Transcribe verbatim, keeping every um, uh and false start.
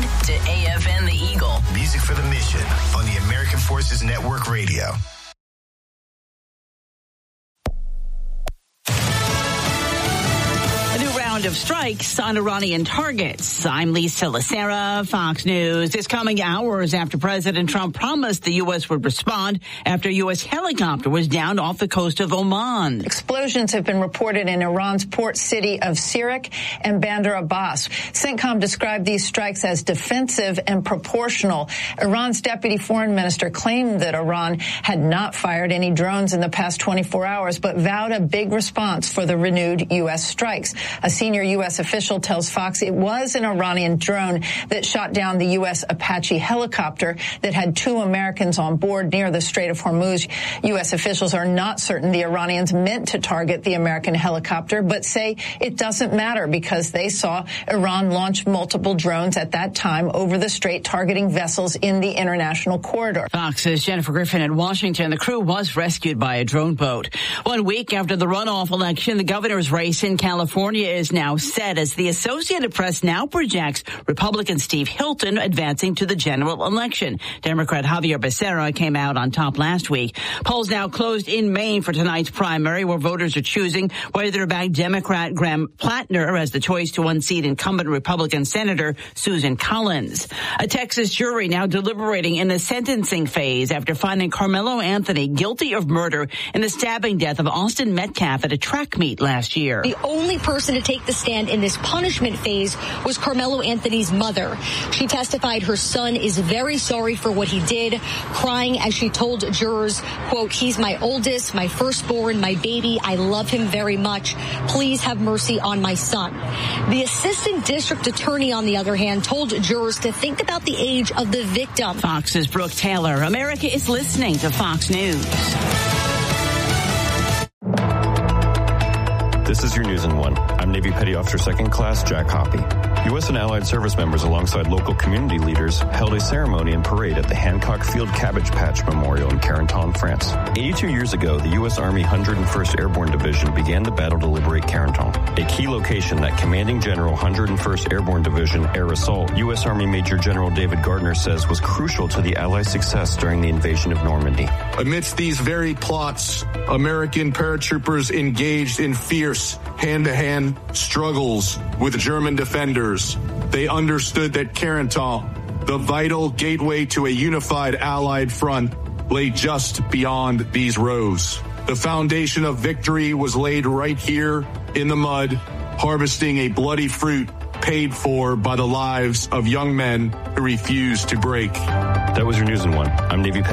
to A F N The Eagle. Music for the mission on the American Forces Network Radio. Of strikes on Iranian targets. I'm Lisa Lacera, Fox News. It's coming hours after President Trump promised the U S would respond after a U S helicopter was downed off the coast of Oman. Explosions have been reported in Iran's port city of Sirak and Bandar Abbas. CENTCOM described these strikes as defensive and proportional. Iran's deputy foreign minister claimed that Iran had not fired any drones in the past twenty-four hours, but vowed a big response for the renewed U S strikes. A senior U S official tells Fox it was an Iranian drone that shot down the U S Apache helicopter that had two Americans on board near the Strait of Hormuz. U S officials are not certain the Iranians meant to target the American helicopter, but say it doesn't matter because they saw Iran launch multiple drones at that time over the strait targeting vessels in the international corridor. Fox's Jennifer Griffin in Washington. The crew was rescued by a drone boat. One week after the runoff election, the governor's race in California is now set as the Associated Press now projects Republican Steve Hilton advancing to the general election. Democrat Javier Becerra came out on top last week. Polls now closed in Maine for tonight's primary, where voters are choosing whether to back Democrat Graham Plattner as the choice to unseat incumbent Republican Senator Susan Collins. A Texas jury now deliberating in the sentencing phase after finding Carmelo Anthony guilty of murder in the stabbing death of Austin Metcalf at a track meet last year. The only person to take the stand in this punishment phase was Carmelo Anthony's mother. She testified her son is very sorry for what he did, crying as she told jurors, quote, "He's my oldest, my firstborn, my baby. I love him very much. Please have mercy on my son." The assistant district attorney, on the other hand, told jurors to think about the age of the victim. Fox's Brooke Taylor. America is listening to Fox News. This is your News in One. I'm Navy Petty Officer Second Class Jack Hoppy. U S and Allied service members alongside local community leaders held a ceremony and parade at the Hancock Field Cabbage Patch Memorial in Carentan, France. eighty-two years ago, the U S Army one hundred first Airborne Division began the battle to liberate Carentan, a key location that Commanding General one hundred first Airborne Division Air Assault U S Army Major General David Gardner says was crucial to the Allies' success during the invasion of Normandy. Amidst these very plots, American paratroopers engaged in fierce hand-to-hand struggles with German defenders. They understood that Carentan, the vital gateway to a unified Allied front, lay just beyond these rows. The foundation of victory was laid right here in the mud, harvesting a bloody fruit paid for by the lives of young men who refused to break. That was your News in One. I'm Navy Petty